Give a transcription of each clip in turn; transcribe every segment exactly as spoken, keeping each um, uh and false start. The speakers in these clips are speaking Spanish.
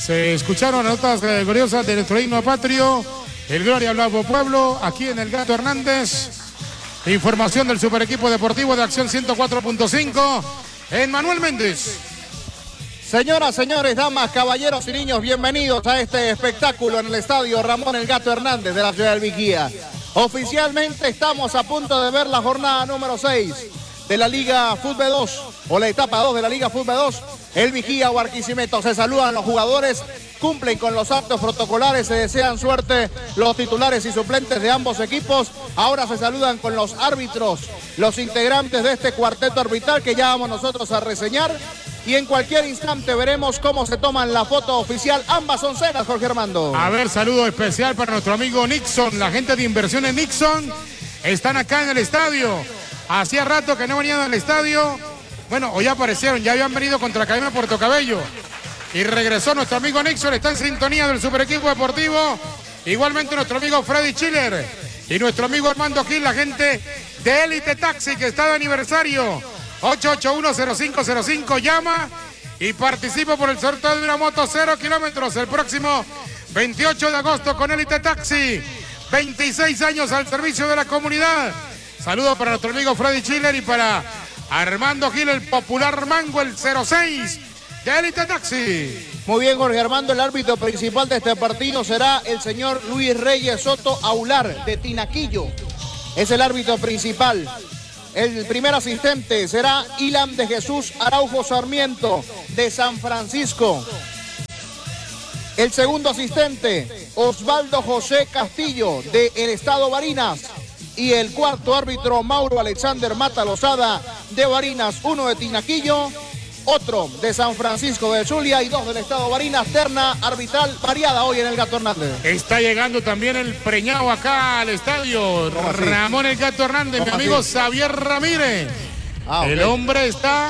Se escucharon notas eh, gloriosas de nuestro himno patrio, el Gloria Bravo Pueblo, aquí en el Gato Hernández. Información del Super Equipo Deportivo de Acción ciento cuatro punto cinco en Manuel Méndez. Señoras, señores, damas, caballeros y niños, bienvenidos a este espectáculo en el estadio Ramón El Gato Hernández de la ciudad del Vigía. Oficialmente estamos a punto de ver la jornada número seis de la Liga Fútbol dos, o la etapa dos de la Liga Fútbol dos. El Vigía o Barquisimeto, se saludan los jugadores, cumplen con los actos protocolares, se desean suerte los titulares y suplentes de ambos equipos. Ahora se saludan con los árbitros, los integrantes de este cuarteto arbitral que ya vamos nosotros a reseñar. Y en cualquier instante veremos cómo se toman la foto oficial. Ambas son cenas, Jorge Armando. A ver, saludo especial para nuestro amigo Nixon, la gente de inversiones Nixon. Están acá en el estadio. Hacía rato que no venían al estadio. Bueno, hoy aparecieron, ya habían venido contra Academia Puerto Cabello. Y regresó nuestro amigo Nixon, está en sintonía del Super Equipo Deportivo. Igualmente nuestro amigo Freddy Chiller y nuestro amigo Armando Gil, la gente de Elite Taxi que está de aniversario. ocho ocho uno cero cinco cero cinco, llama y participa por el sorteo de una moto cero kilómetros el próximo veintiocho de agosto con Elite Taxi. veintiséis años al servicio de la comunidad. Saludos para nuestro amigo Freddy Chiller y para Armando Gil, el popular Mango, el cero seis de Elite Taxi. Muy bien, Jorge Armando, el árbitro principal de este partido será el señor Luis Reyes Soto Aular, de Tinaquillo. Es el árbitro principal. El primer asistente será Ilan de Jesús Araujo Sarmiento, de San Francisco. El segundo asistente, Osvaldo José Castillo, de el Estado Barinas. Y el cuarto árbitro, Mauro Alexander Mata Lozada, de Barinas, uno de Tinaquillo, otro de San Francisco de Zulia y dos del Estado Barinas. Terna arbitral variada hoy en el Gato Hernández. Está llegando también el preñado acá al estadio, Ramón El Gato Hernández, mi amigo así? Xavier Ramírez. Ah, okay. El hombre está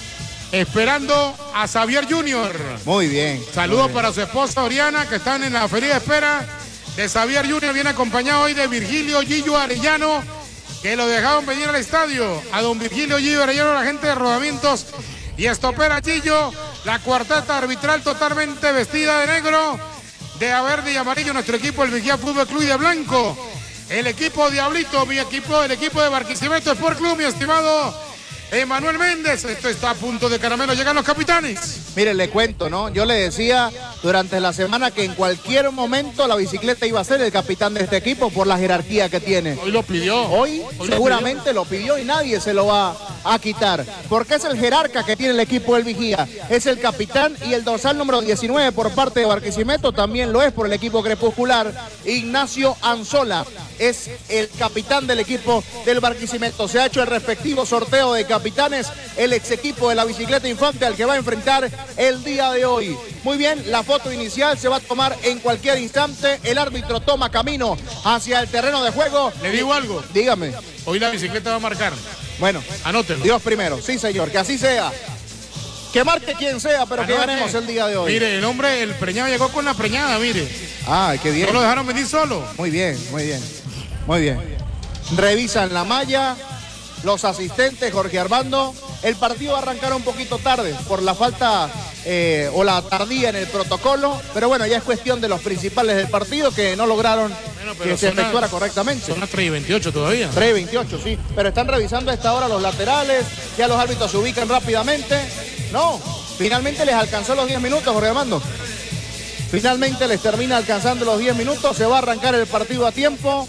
esperando a Xavier Junior. Muy bien. Saludos muy bien. para su esposa Oriana, que están en la feria de espera de Xavier Junior. Viene acompañado hoy de Virgilio Gillo Arellano, que lo dejaron venir al estadio. A don Virgilio Gillo Arellano, la gente de rodamientos y estopera Gillo, la cuarteta arbitral totalmente vestida de negro, de verde y amarillo, nuestro equipo, el Vigía Fútbol Club, y de blanco, el equipo Diablito, mi equipo, el equipo de Barquisimeto Sport Club, mi estimado Emanuel Méndez. Esto está a punto de caramelo, llegan los capitanes. Miren, le cuento, ¿no? Yo le decía durante la semana que en cualquier momento la bicicleta iba a ser el capitán de este equipo por la jerarquía que tiene. Hoy lo pidió. Hoy, Hoy seguramente lo lo pidió pidió. y nadie se lo va a quitar. Porque es el jerarca que tiene el equipo del Vigía. Es el capitán y el dorsal número diecinueve por parte de Barquisimeto también lo es por el equipo crepuscular. Ignacio Anzola es el capitán del equipo del Barquisimeto. Se ha hecho el respectivo sorteo de capitanes, el ex equipo de la bicicleta Infante al que va a enfrentar el día de hoy. Muy bien, la foto inicial se va a tomar en cualquier instante. El árbitro toma camino hacia el terreno de juego. Le digo algo. Dígame. Hoy la bicicleta va a marcar. Bueno, anótelo. Dios primero, sí señor, que así sea. Que marque quien sea, pero Anote. Que ganemos el día de hoy. Mire, el hombre, el preñado llegó con la preñada, mire. Ah, qué bien. No lo dejaron venir solo. Muy bien, muy bien, muy bien. Revisan la malla, los asistentes, Jorge Armando. El partido va a arrancar un poquito tarde por la falta eh, o la tardía en el protocolo, pero bueno, ya es cuestión de los principales del partido que no lograron bueno, que se efectuara correctamente. Son las tres y veintiocho todavía. tres y veintiocho, sí, pero están revisando a esta hora los laterales, ya los árbitros se ubican rápidamente. No, finalmente les alcanzó los diez minutos, Jorge Armando. Finalmente les termina alcanzando los diez minutos, se va a arrancar el partido a tiempo.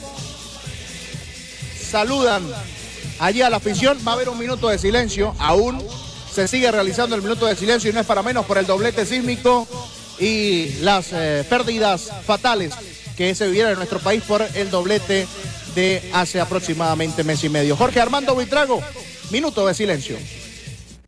Saludan allí a la afición, va a haber un minuto de silencio, aún se sigue realizando el minuto de silencio y no es para menos por el doblete sísmico y las eh, pérdidas fatales que se vivieron en nuestro país por el doblete de hace aproximadamente mes y medio. Jorge Armando Buitrago, minuto de silencio.